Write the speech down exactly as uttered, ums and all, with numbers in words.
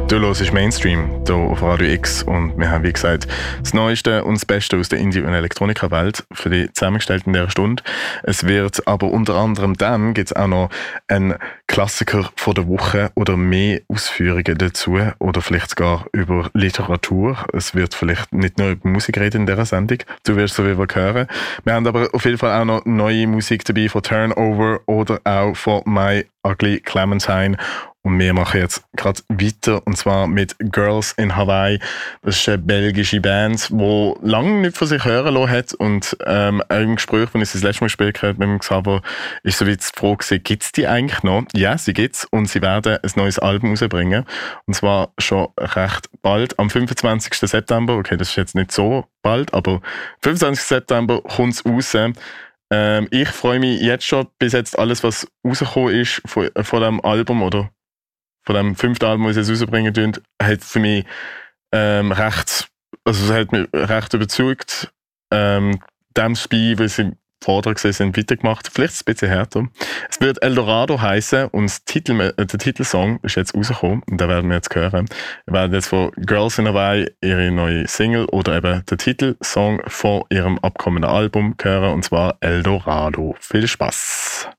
Du hörst Mainstream hier auf Radio X und wir haben, wie gesagt, das Neueste und das Beste aus der Indie- und Elektronika-Welt für die zusammengestellt in dieser Stunde. Es wird aber unter anderem dann gibt es auch noch einen Klassiker von der Woche oder mehr Ausführungen dazu oder vielleicht sogar über Literatur. Es wird vielleicht nicht nur über Musik reden in dieser Sendung, du wirst so wie wir hören. Wir haben aber auf jeden Fall auch noch neue Musik dabei von Turnover oder auch von My Ugly Clementine. Und wir machen jetzt gerade weiter, und zwar mit Girls in Hawaii. Das ist eine belgische Band, die lange nicht von sich hören lassen hat. Und ähm, auch im Gespräch, wenn ich das letzte Mal gespielt habe mit dem Xaver, ist so wie die Frage, gibt es die eigentlich noch? Ja, sie gibt es. Und sie werden ein neues Album rausbringen. Und zwar schon recht bald, am fünfundzwanzigsten September. Okay, das ist jetzt nicht so bald, aber fünfundzwanzigsten September kommt es raus. Ähm, ich freue mich jetzt schon, bis jetzt alles, was rausgekommen ist von, von diesem Album oder von dem fünften Album, das sie jetzt rausbringen tun, hat für mich ähm, recht, also es hat mich recht überzeugt. Ähm, dem Spiel, weil sie vorher gesehen sind, weitergemacht. Vielleicht ein bisschen härter. Es wird Eldorado heißen und das Titel, äh, der Titelsong ist jetzt rausgekommen und den werden wir jetzt hören. Wir werden jetzt von Girls in Hawaii ihre neue Single oder eben den Titelsong von ihrem abkommenden Album hören, und zwar Eldorado. Viel Spaß!